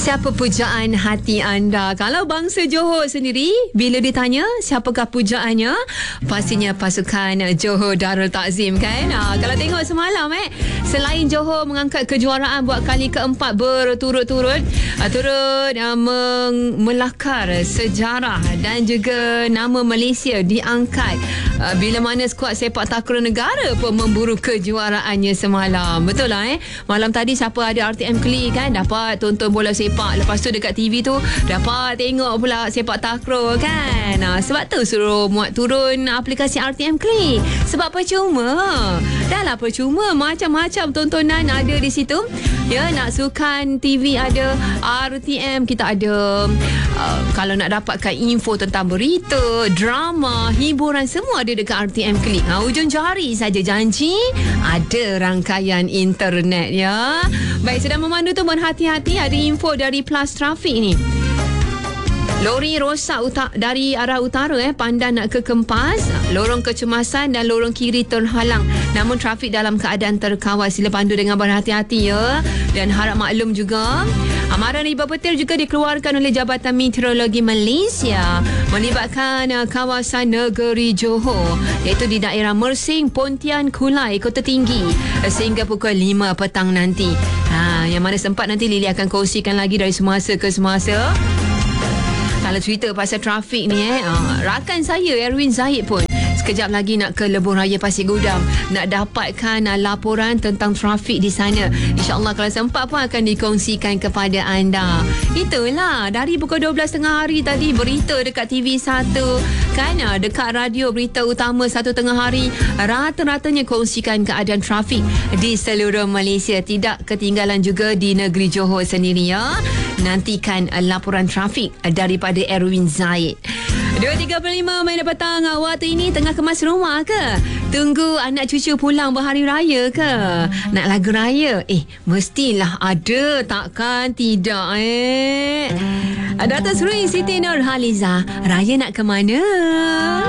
Siapa pujaan hati anda? Kalau bangsa Johor sendiri, bila ditanya siapakah pujaannya, pastinya pasukan Johor Darul Takzim kan. Kalau tengok semalam selain Johor mengangkat kejuaraan buat kali keempat berturut-turut, turut melakar sejarah dan juga nama Malaysia diangkat bila mana skuad sepak takraw negara pun memburu kejuaraannya semalam. Betul lah malam tadi siapa ada RTM Keli kan dapat tonton bola sepak, lepas tu dekat TV tu dapat tengok pula sepak takraw kan. Sebab tu suruh muat turun aplikasi RTM Keli, sebab percuma. Dah lah percuma, macam-macam tontonan ada di situ ya. Nak sukan TV ada, RTM kita ada, kalau nak dapatkan info tentang berita, drama, hiburan, semua ada dekat RTM Klik. Hujung jari saja janji ada rangkaian internet ya. Baik, sedang memandu tu berhati-hati, ada info dari Plus Trafik ni. Lori rosak dari arah utara Pandan nak ke Kempas, lorong kecemasan dan lorong kiri terhalang. Namun trafik dalam keadaan terkawal. Sila pandu dengan berhati-hati ya. Dan harap maklum juga, amaran riba petir juga dikeluarkan oleh Jabatan Meteorologi Malaysia melibatkan kawasan negeri Johor, iaitu di daerah Mersing, Pontian, Kulai, Kota Tinggi sehingga pukul 5 petang nanti. Yang mana sempat nanti Lily akan kongsikan lagi dari semasa ke semasa. Kalau cerita pasal trafik ni rakan saya Erwin Zahid pun sekejap lagi nak ke Lebuh Raya Pasir Gudang nak dapatkan laporan tentang trafik di sana. InsyaAllah kalau sempat pun akan dikongsikan kepada anda. Itulah dari pukul 12.30 hari tadi berita dekat TV1 kan, dekat radio berita utama 1 tengah hari, rata-ratanya kongsikan keadaan trafik di seluruh Malaysia. Tidak ketinggalan juga di negeri Johor sendiri ya. Nantikan laporan trafik daripada Erwin Zahid. 2.35 minit petang. Waktu ini tengah kemas rumah ke? Tunggu anak cucu pulang berhari raya ke? Nak lagu raya? Mestilah ada, takkan tidak Datuk Seri Siti Nurhaliza, raya nak ke mana?